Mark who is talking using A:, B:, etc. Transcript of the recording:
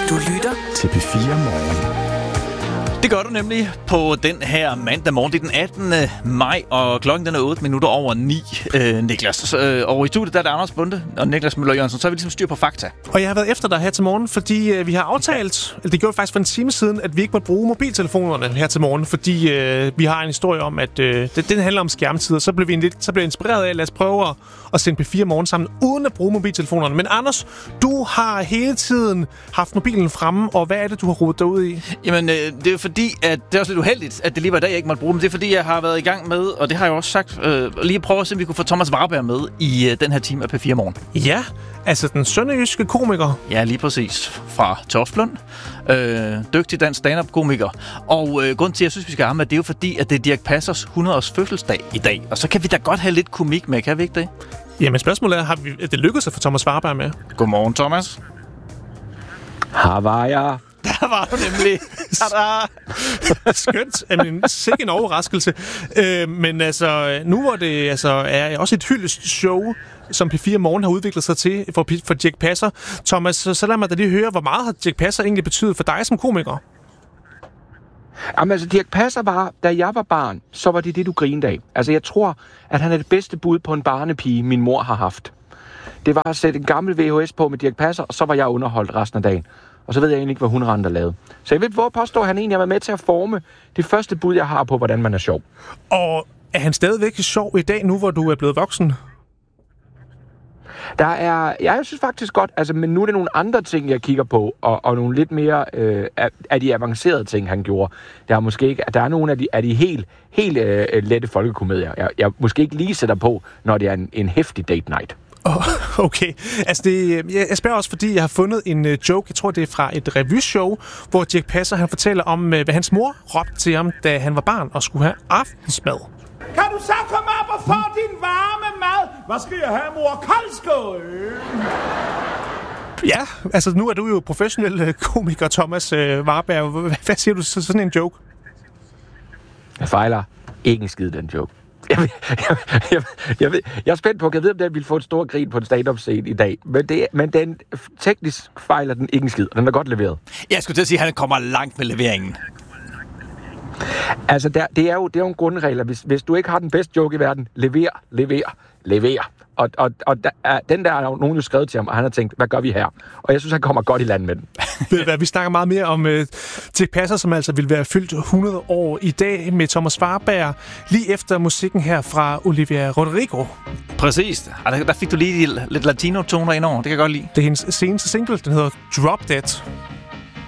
A: Du lytter
B: til P4 Morgen.
C: Det gør du nemlig på den her mandag morgen. Det er den 18. maj, og klokken den er 8:08, Niklas. Og i studiet der er det Anders Bunde og Niklas Møller Jørgensen. Så er vi ligesom styr på fakta.
D: Og jeg har været efter dig her til morgen, fordi vi har aftalt, eller det gjorde vi faktisk for en time siden, at vi ikke måtte bruge mobiltelefonerne her til morgen, fordi vi har en historie om, at den handler om skærmtider. Så blev jeg inspireret af, lad os prøve at sende P4 Morgen sammen, uden at bruge mobiltelefonerne. Men Anders, du har hele tiden haft mobilen fremme, og hvad er det, du har rodet derud i?
C: Jamen, det er jo fordi, at det er også lidt uheldigt, at det lige var i dag, jeg ikke måtte bruge dem. Det er fordi, jeg har været i gang med, og det har jeg også sagt, lige at prøve at se, om vi kunne få Thomas Warberg med i den her time af P4 Morgen.
D: Ja, altså den sønderjyske komiker.
C: Ja, lige præcis. Fra Toftlund. Dygtig dansk stand-up-komiker. Og grunden til, at jeg synes, vi skal have med, det er jo fordi, at det er Dirch Passers 100-års fødselsdag i dag. Og så kan vi da godt have lidt komik med, kan vi ikke det?
D: Jamen spørgsmålet er, har det lykkedes at få Thomas Warberg med?
C: Godmorgen, Thomas.
B: Her var jeg.
C: Der var du nemlig.
D: Skønt. Jamen, sikke en overraskelse. Men altså, nu hvor det altså, er også et hyldest show, som P4 Morgen har udviklet sig til for Dirch Passer. Thomas, så lad mig da lige høre, hvor meget har Dirch Passer egentlig betydet for dig som komiker?
B: Jamen altså, Dirch Passer var, da jeg var barn, så var det du grinede af. Altså, jeg tror, at han er det bedste bud på en barnepige, min mor har haft. Det var at sætte en gammel VHS på med Dirch Passer, og så var jeg underholdt resten af dagen. Og så ved jeg egentlig ikke, hvad hun rendte og lavede. Så jeg ved, hvor påstår han egentlig har været med til at forme det første bud, jeg har på, hvordan man er sjov.
D: Og er han stadigvæk sjov i dag, nu hvor du er blevet voksen?
B: Jeg synes faktisk godt, altså, men nu er det nogle andre ting, jeg kigger på, og nogle lidt mere af de avancerede ting, han gjorde. Der er nogle af de helt lette folkekomedier, jeg måske ikke lige sætter på, når det er en heftig date night.
D: Okay. Altså jeg spørger også, fordi jeg har fundet en joke, jeg tror det er fra et revyshow, hvor Dirch Passer han fortæller om, hvad hans mor råbte til ham, da han var barn og skulle have aftensmad.
E: Kan du så komme op og få din varme mad? Hvad skal jeg have, mor? Koldskål?
D: Ja, altså nu er du jo professionel komiker, Thomas Warberg. Hvad siger du til sådan en joke?
B: Jeg fejler ikke en skid, den joke. Jeg er spændt på, at jeg ved, om den ville få et stort grin på en stand-up-scene i dag. Men den teknisk fejler den ikke en skid, og den er godt leveret.
C: Jeg skulle til at sige, at han kommer langt med leveringen.
B: Altså, det er jo en grundregel. Hvis du ikke har den bedste joke i verden, lever. Og den der er jo nogen, der skrevet til ham, og han har tænkt, hvad gør vi her? Og jeg synes, han kommer godt i land med den.
D: Ved du hvad, vi snakker meget mere om Dirch Passer, som altså vil være fyldt 100 år i dag med Thomas Warberg, lige efter musikken her fra Olivia Rodrigo.
C: Præcis. Der fik du lige lidt latino-toner indover. Det kan jeg godt lide.
D: Det er hendes seneste single, den hedder Drop Dead.